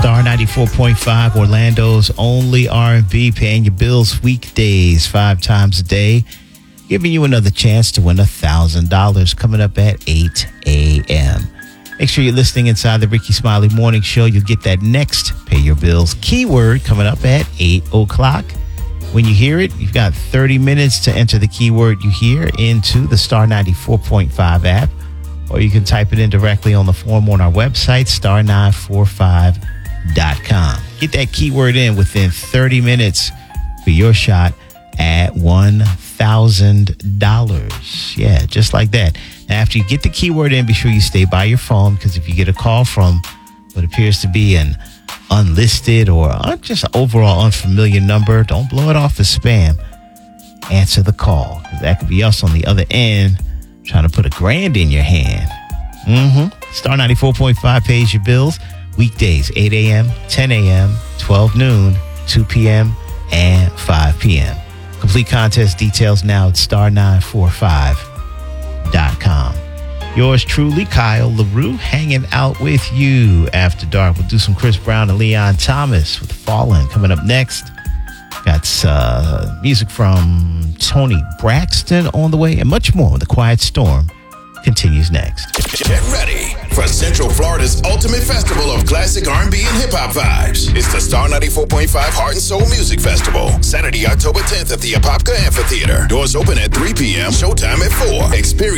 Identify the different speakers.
Speaker 1: Star 94.5, Orlando's only R&B, paying your bills weekdays 5 times a day, giving you another chance to win $1,000 coming up at 8 a.m. Make sure you're listening inside the Ricky Smiley Morning Show. You'll get that next Pay Your Bills keyword coming up at 8 o'clock. When you hear it, you've got 30 minutes to enter the keyword you hear into the Star 94.5 app, or you can type it in directly on the form on our website, star945.com. Get that keyword in within 30 minutes for your shot at $1,000. Yeah, just like that. Now, after you get the keyword in, be sure you stay by your phone, because if you get a call from what appears to be an unlisted or just overall unfamiliar number, don't blow it off as spam. Answer the call, because that could be us on the other end trying to put $1,000 in your hand. Star 94.5 pays your bills weekdays, 8 a.m., 10 a.m., 12 noon, 2 p.m., and 5 p.m. Complete contest details now at star945.com. Yours truly, Kyle LaRue, hanging out with you after dark. We'll do some Chris Brown and Leon Thomas with Fallen coming up next. Got music from Tony Braxton on the way, and much more. The Quiet Storm continues next.
Speaker 2: Get ready for Central Florida's ultimate festival of classic R&B and hip-hop vibes. It's the Star 94.5 Heart and Soul Music Festival. Saturday, October 10th at the Apopka Amphitheater. Doors open at 3 p.m. Showtime at 4. Experience